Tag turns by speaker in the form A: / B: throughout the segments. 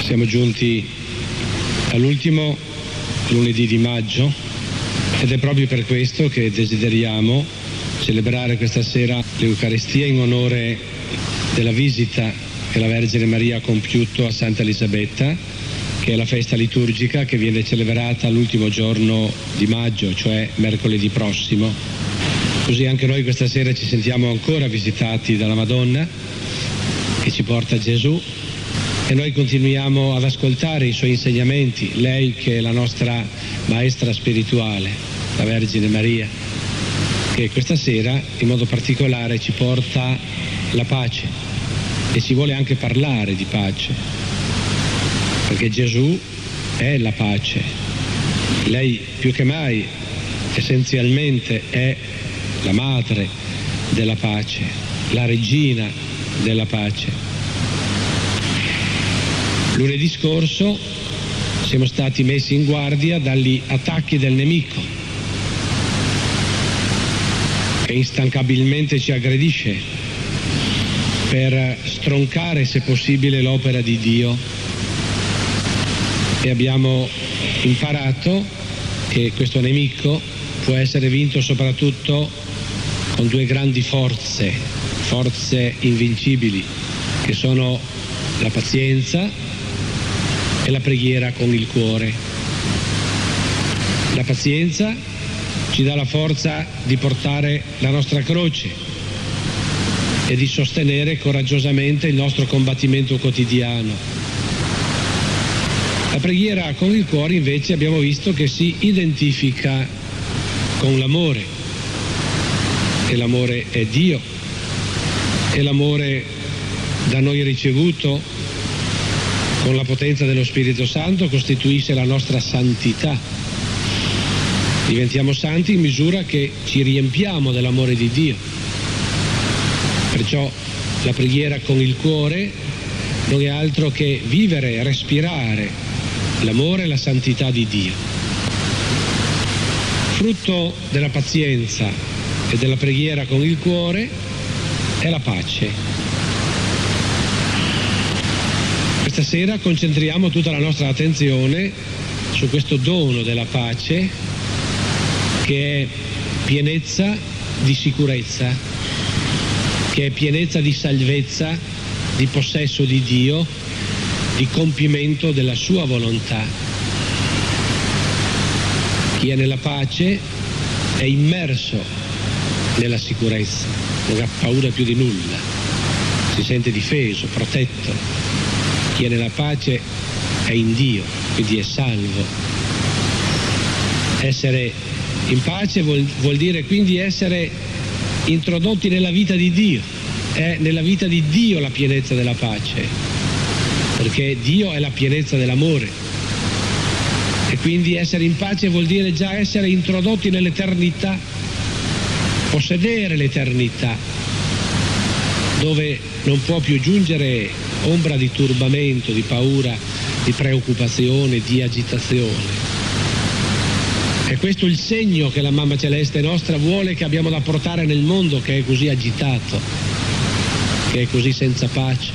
A: Siamo giunti all'ultimo lunedì di maggio ed è proprio per questo che desideriamo celebrare questa sera l'Eucaristia in onore della visita che la Vergine Maria ha compiuto a Santa Elisabetta, che è la festa liturgica che viene celebrata l'ultimo giorno di maggio, cioè mercoledì prossimo. Così anche noi questa sera ci sentiamo ancora visitati dalla Madonna che ci porta a Gesù e noi continuiamo ad ascoltare i suoi insegnamenti, lei che è la nostra maestra spirituale, la Vergine Maria, che questa sera in modo particolare ci porta la pace e ci vuole anche parlare di pace, perché Gesù è la pace. Lei più che mai essenzialmente è la madre della pace, la regina della pace. Lunedì scorso siamo stati messi in guardia dagli attacchi del nemico, che instancabilmente ci aggredisce per stroncare, se possibile, l'opera di Dio. E abbiamo imparato che questo nemico può essere vinto soprattutto con due grandi forze invincibili, che sono la pazienza e la preghiera con il cuore. La pazienza ci dà la forza di portare la nostra croce e di sostenere coraggiosamente il nostro combattimento quotidiano. La preghiera con il cuore invece abbiamo visto che si identifica con l'amore, e l'amore è Dio, e l'amore da noi ricevuto con la potenza dello Spirito Santo costituisce la nostra santità. Diventiamo santi in misura che ci riempiamo dell'amore di Dio. Perciò la preghiera con il cuore non è altro che vivere e respirare l'amore e la santità di Dio. Frutto della pazienza e della preghiera con il cuore è la pace. Questa sera concentriamo tutta la nostra attenzione su questo dono della pace, che è pienezza di sicurezza, che è pienezza di salvezza, di possesso di Dio, di compimento della sua volontà. Chi è nella pace è immerso nella sicurezza, non ha paura più di nulla, si sente difeso, protetto. Chi è nella pace è in Dio, quindi è salvo. Essere in pace vuol dire quindi essere introdotti nella vita di Dio. È nella vita di Dio la pienezza della pace, perché Dio è la pienezza dell'amore. E quindi essere in pace vuol dire già essere introdotti nell'eternità, possedere l'eternità, dove non può più giungere ombra di turbamento, di paura, di preoccupazione, di agitazione. È questo il segno che la Mamma Celeste nostra vuole che abbiamo da portare nel mondo, che è così agitato, che è così senza pace.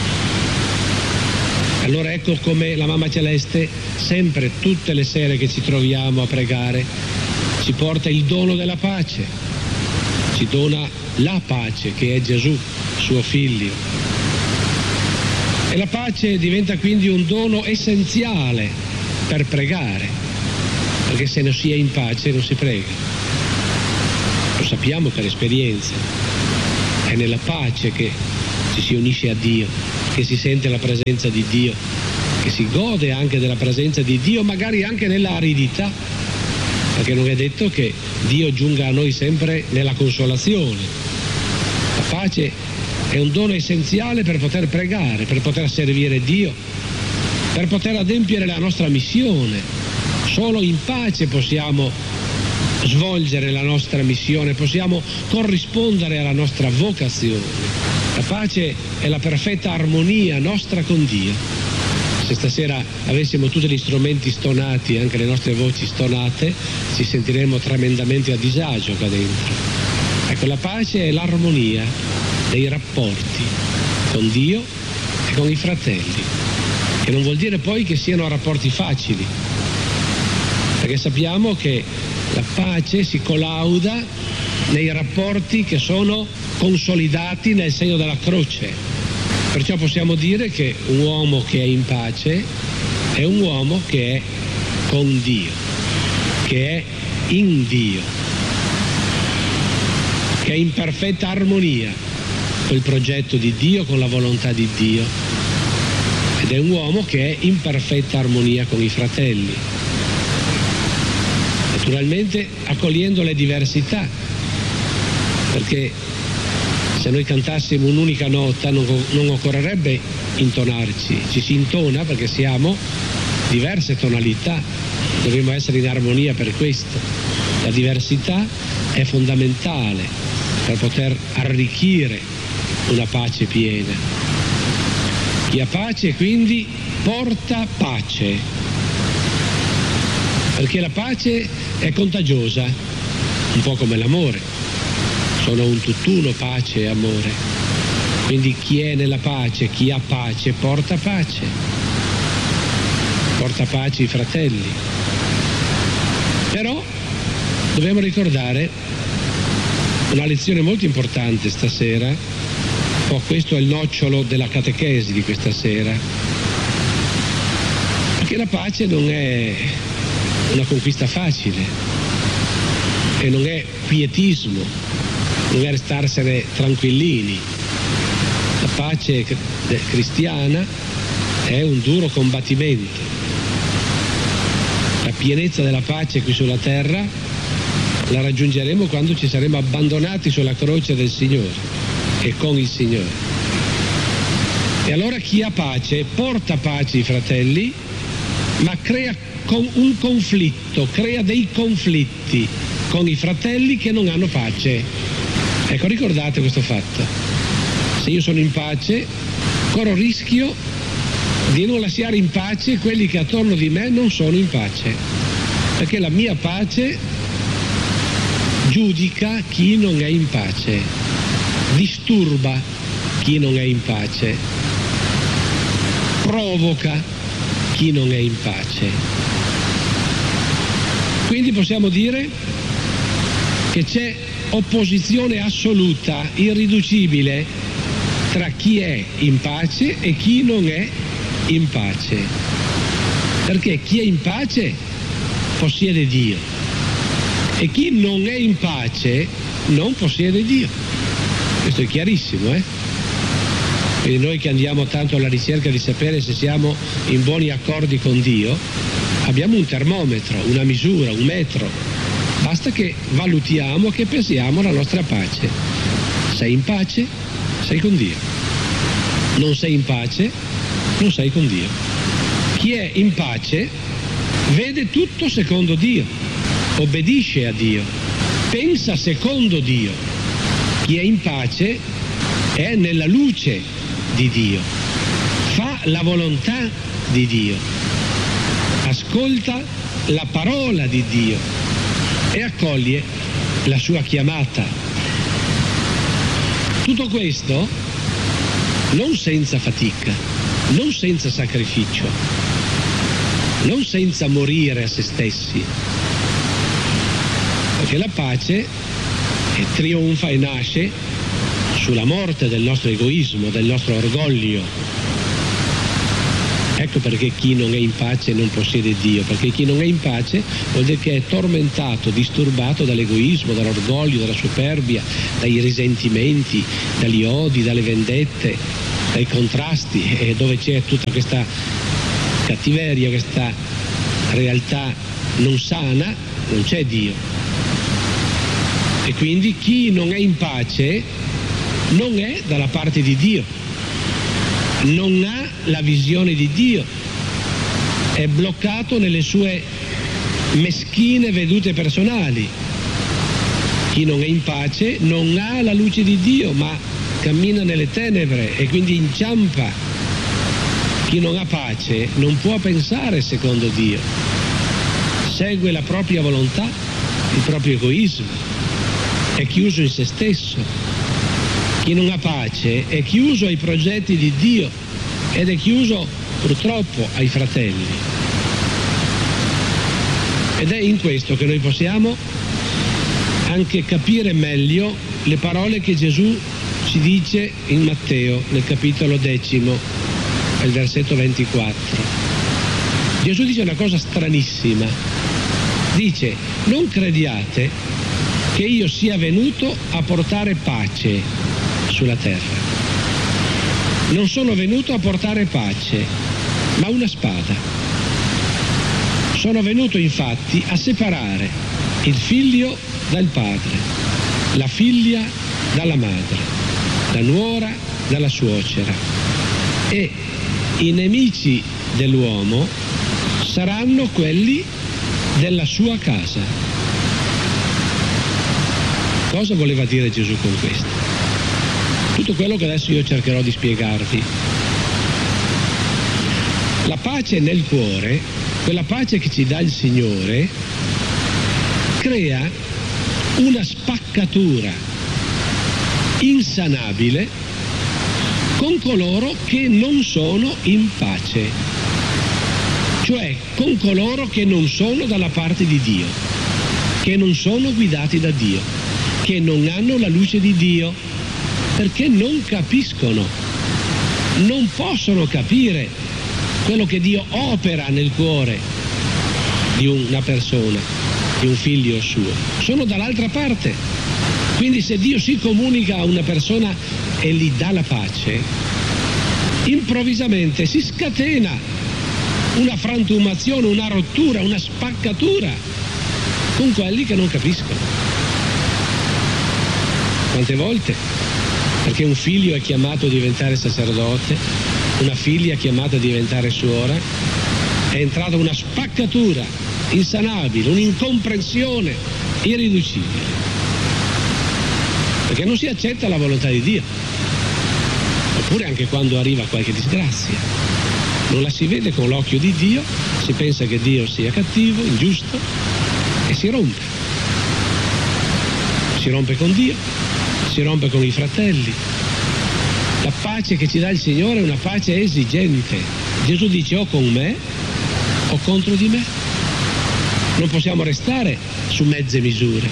A: Allora ecco come la Mamma Celeste, sempre, tutte le sere che ci troviamo a pregare, ci porta il dono della pace, ci dona la pace che è Gesù, suo Figlio. E la pace diventa quindi un dono essenziale per pregare, perché se non si è in pace non si prega. Lo sappiamo per esperienza. È nella pace che ci si unisce a Dio, che si sente la presenza di Dio, che si gode anche della presenza di Dio, magari anche nella aridità, perché non è detto che Dio giunga a noi sempre nella consolazione. La pace è un dono essenziale per poter pregare, per poter servire Dio, per poter adempiere la nostra missione. Solo in pace possiamo svolgere la nostra missione, possiamo corrispondere alla nostra vocazione. La pace è la perfetta armonia nostra con Dio. Se stasera avessimo tutti gli strumenti stonati, anche le nostre voci stonate, ci sentiremmo tremendamente a disagio qua dentro. Ecco, la pace è l'armonia dei rapporti con Dio e con i fratelli. che non vuol dire poi che siano rapporti facili, perché sappiamo che la pace si collauda nei rapporti che sono consolidati nel segno della croce. Perciò possiamo dire che un uomo che è in pace è un uomo che è con Dio, che è in Dio, che è in perfetta armonia con il progetto di Dio, con la volontà di Dio, ed è un uomo che è in perfetta armonia con i fratelli, naturalmente accogliendo le diversità, perché se noi cantassimo un'unica nota non occorrerebbe intonarci, ci si intona perché siamo diverse tonalità, dovremmo essere in armonia per questo. La diversità è fondamentale per poter arricchire una pace piena. Chi ha pace quindi porta pace, perché la pace è contagiosa, un po' come l'amore. Sono un tutt'uno, pace e amore. Quindi chi è nella pace, chi ha pace, porta pace ai fratelli. Però dobbiamo ricordare una lezione molto importante stasera, questo è il nocciolo della catechesi di questa sera, perché la pace non è una conquista facile e non è pietismo, non è restarsene tranquillini. La pace cristiana è un duro combattimento. La pienezza della pace qui sulla terra la raggiungeremo quando ci saremo abbandonati sulla croce del Signore e con il Signore. E allora chi ha pace porta pace ai fratelli, ma crea un conflitto, crea dei conflitti con i fratelli che non hanno pace. Ecco, ricordate questo fatto. Se io sono in pace, corro il rischio di non lasciare in pace quelli che attorno di me non sono in pace, perché la mia pace giudica chi non è in pace, disturba chi non è in pace, provoca chi non è in pace. Quindi possiamo dire che c'è opposizione assoluta, irriducibile, tra chi è in pace e chi non è in pace. Perché chi è in pace possiede Dio e chi non è in pace non possiede Dio. Questo è chiarissimo, Quindi noi che andiamo tanto alla ricerca di sapere se siamo in buoni accordi con Dio, abbiamo un termometro, una misura, un metro. Basta che valutiamo, che pesiamo la nostra pace. Sei in pace? Sei con Dio. Non sei in pace? Non sei con Dio. Chi è in pace vede tutto secondo Dio, obbedisce a Dio, pensa secondo Dio. Chi è in pace è nella luce di Dio, fa la volontà di Dio, ascolta la parola di Dio e accoglie la sua chiamata. Tutto questo non senza fatica, non senza sacrificio, non senza morire a se stessi, perché la pace trionfa e nasce sulla morte del nostro egoismo, del nostro orgoglio. Ecco perché chi non è in pace non possiede Dio, perché chi non è in pace vuol dire che è tormentato, disturbato dall'egoismo, dall'orgoglio, dalla superbia, dai risentimenti, dagli odi, dalle vendette, dai contrasti, e dove c'è tutta questa cattiveria, questa realtà non sana, non c'è Dio. E quindi chi non è in pace non è dalla parte di Dio, non ha la visione di Dio, è bloccato nelle sue meschine vedute personali. Chi non è in pace non ha la luce di Dio, ma cammina nelle tenebre e quindi inciampa. Chi non ha pace non può pensare secondo Dio, segue la propria volontà, il proprio egoismo, è chiuso in se stesso. Chi non ha pace è chiuso ai progetti di Dio ed è chiuso purtroppo ai fratelli. Ed è in questo che noi possiamo anche capire meglio le parole che Gesù ci dice in Matteo, nel capitolo 10, al versetto 24. Gesù dice una cosa stranissima. Dice: non crediate che io sia venuto a portare pace sulla terra. Non sono venuto a portare pace, ma una spada. Sono venuto infatti a separare il figlio dal padre, la figlia dalla madre, la nuora dalla suocera, e i nemici dell'uomo saranno quelli della sua casa. Cosa voleva dire Gesù con questo? Tutto quello che adesso io cercherò di spiegarvi. La pace nel cuore, quella pace che ci dà il Signore, crea una spaccatura insanabile con coloro che non sono in pace, cioè con coloro che non sono dalla parte di Dio, che non sono guidati da Dio, che non hanno la luce di Dio, perché non capiscono, non possono capire quello che Dio opera nel cuore di una persona, di un figlio suo. Sono dall'altra parte. Quindi se Dio si comunica a una persona e gli dà la pace, improvvisamente si scatena una frantumazione, una rottura, una spaccatura con quelli che non capiscono. Quante volte? Perché un figlio è chiamato a diventare sacerdote, una figlia è chiamata a diventare suora, è entrata una spaccatura insanabile, un'incomprensione irriducibile, perché non si accetta la volontà di Dio. Oppure anche quando arriva qualche disgrazia, non la si vede con l'occhio di Dio, si pensa che Dio sia cattivo, ingiusto, e si rompe. Si rompe con Dio, si rompe con i fratelli. La pace che ci dà il Signore è una pace esigente. Gesù dice: o con me o contro di me. Non possiamo restare su mezze misure.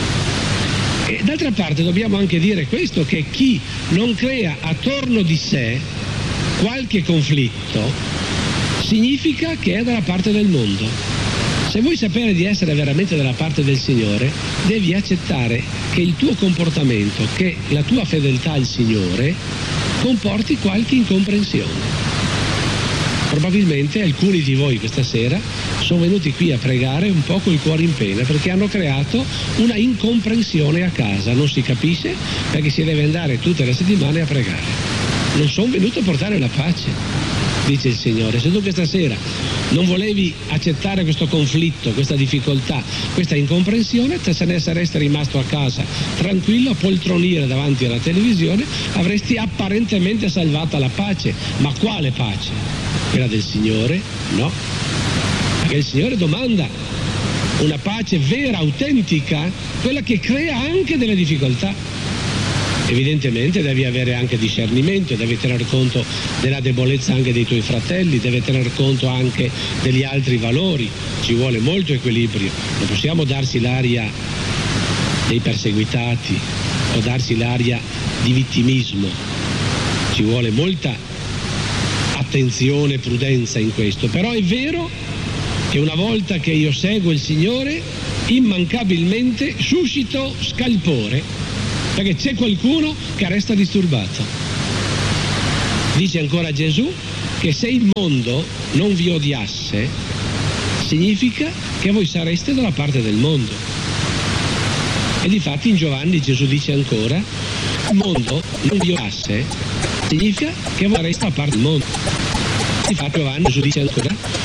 A: E d'altra parte dobbiamo anche dire questo, che chi non crea attorno di sé qualche conflitto significa che è dalla parte del mondo. Se vuoi sapere di essere veramente dalla parte del Signore, devi accettare che il tuo comportamento, che la tua fedeltà al Signore comporti qualche incomprensione. Probabilmente alcuni di voi questa sera sono venuti qui a pregare un po' col cuore in pena, perché hanno creato una incomprensione a casa. Non si capisce perché si deve andare tutte le settimane a pregare. Non sono venuto a portare la pace, dice il Signore. Se tu questa sera non volevi accettare questo conflitto, questa difficoltà, questa incomprensione, se ne saresti rimasto a casa tranquillo a poltronire davanti alla televisione, avresti apparentemente salvata la pace. Ma quale pace? Quella del Signore? No. Perché il Signore domanda una pace vera, autentica, quella che crea anche delle difficoltà. Evidentemente devi avere anche discernimento, devi tener conto della debolezza anche dei tuoi fratelli, devi tener conto anche degli altri valori. Ci vuole molto equilibrio. Non possiamo darsi l'aria dei perseguitati o darsi l'aria di vittimismo. Ci vuole molta attenzione e prudenza in questo. Però è vero che una volta che io seguo il Signore, immancabilmente suscito scalpore, perché c'è qualcuno che resta disturbato. Dice ancora Gesù che se il mondo non vi odiasse, significa che voi sareste dalla parte del mondo. E difatti in Giovanni Gesù dice ancora: il mondo non vi odiasse, significa che voi sareste dalla parte del mondo. Difatti Giovanni Gesù dice ancora: